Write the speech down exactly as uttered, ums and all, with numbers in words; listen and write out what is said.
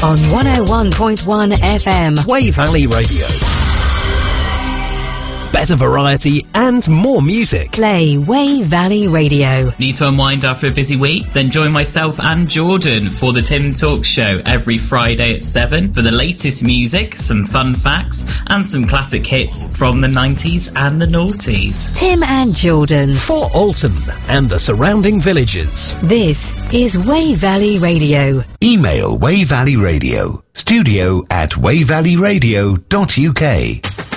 on one oh one point one F M. Wey Valley Radio. Better variety and more music. Play Wey Valley Radio. Need to unwind after a busy week? Then join myself and Jordan for the Tim Talk Show every Friday at seven for the latest music, some fun facts, and some classic hits from the nineties and the noughties. Tim and Jordan. For Alton and the surrounding villages. This is Wey Valley Radio. Email Wey Valley Radio, studio at wey valley radio dot U K.